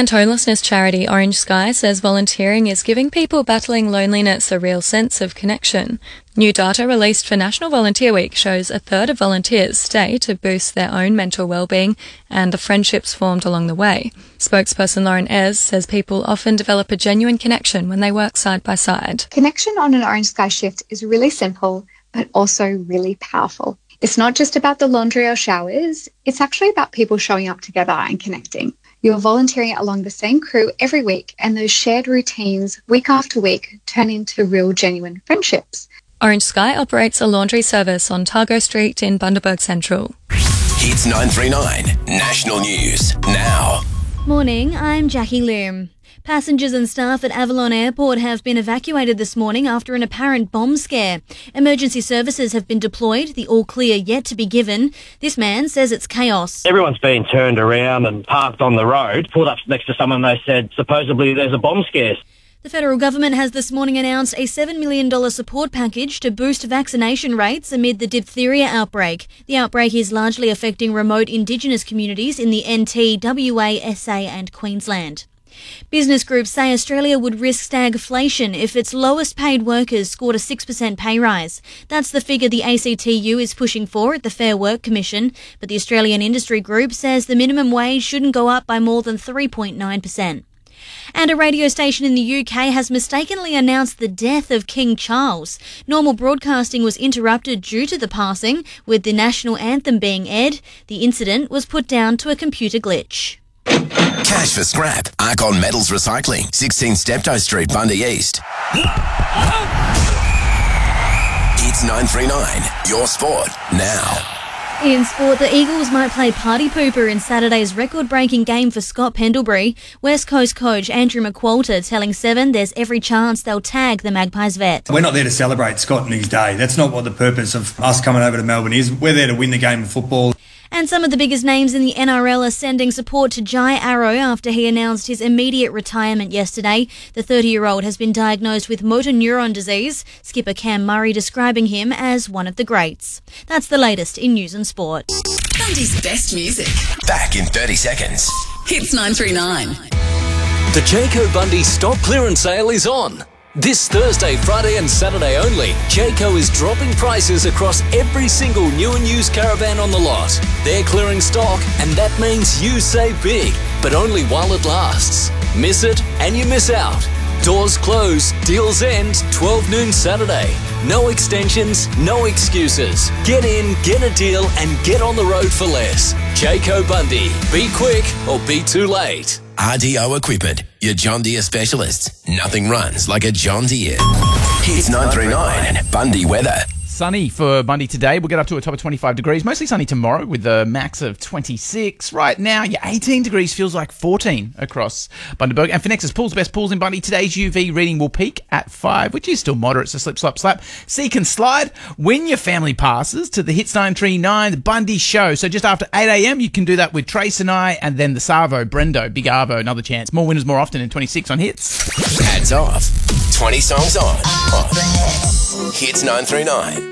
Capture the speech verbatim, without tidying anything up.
Queensland homelessness charity Orange Sky says volunteering is giving people battling loneliness a real sense of connection. New data released for National Volunteer Week shows a third of volunteers stay to boost their own mental well-being and the friendships formed along the way. Spokesperson Lauren Ayres says people often develop a genuine connection when they work side by side. Connection on an Orange Sky shift is really simple, but also really powerful. It's not just about the laundry or showers, it's actually about people showing up together and connecting. You're volunteering along the same crew every week, and those shared routines week after week turn into real genuine friendships. Orange Sky operates a laundry service on Targo Street in Bundaberg Central. Hits nine three nine, National News, now. Morning, I'm Jackie Lim. Passengers and staff at Avalon Airport have been evacuated this morning after an apparent bomb scare. Emergency services have been deployed, the all clear yet to be given. This man says it's chaos. Everyone's been turned around and parked on the road, pulled up next to someone. They said supposedly there's a bomb scare. The federal government has this morning announced a seven million dollars support package to boost vaccination rates amid the diphtheria outbreak. The outbreak is largely affecting remote Indigenous communities in the N T, W A, S A and Queensland. Business groups say Australia would risk stagflation if its lowest paid workers scored a six percent pay rise. That's the figure the A C T U is pushing for at the Fair Work Commission, but the Australian Industry Group says the minimum wage shouldn't go up by more than three point nine percent. And a radio station in the U K has mistakenly announced the death of King Charles. Normal broadcasting was interrupted due to the passing, with the national anthem being aired. The incident was put down to a computer glitch. Cash for scrap. Arcon Metals Recycling, sixteen Steptoe Street, Bundy East. It's nine three nine, your sport, now. In sport, the Eagles might play party pooper in Saturday's record-breaking game for Scott Pendlebury. West Coast coach Andrew McQualter telling Seven there's every chance they'll tag the Magpies vet. We're not there to celebrate Scott and his day. That's not what the purpose of us coming over to Melbourne is. We're there to win the game of football. And some of the biggest names in the N R L are sending support to Jai Arrow after he announced his immediate retirement yesterday. The thirty-year-old has been diagnosed with motor neuron disease. Skipper Cam Murray describing him as one of the greats. That's the latest in news and sport. Bundy's best music. Back in thirty seconds. Hits nine three nine. The Jayco Bundy stock clearance sale is on. This Thursday, Friday and Saturday only, Jayco is dropping prices across every single new and used caravan on the lot. They're clearing stock, and that means you save big, but only while it lasts. Miss it and you miss out. Doors close, deals end, twelve noon Saturday. No extensions, no excuses. Get in, get a deal and get on the road for less. Jayco Bundy. Be quick or be too late. R D O Equipment, your John Deere specialists. Nothing runs like a John Deere. Hits nine three nine, Bundy weather. Sunny for Bundy today. We'll get up to a top of twenty-five degrees. Mostly sunny tomorrow with a max of twenty-six. Right now, your eighteen degrees feels like fourteen across Bundaberg. And for Nexus Pools, best pools in Bundy, today's U V reading will peak at five, which is still moderate, so slip, slop, slap. Seek and slide when your family passes to the Hits nine three nine, the Bundy Show. So just after eight a.m, you can do that with Trace and I, and then the Savo, Brendo, Big Arvo, another chance. More winners more often in twenty-six on Hits. Hats off. twenty songs on. on. Hits nine three nine.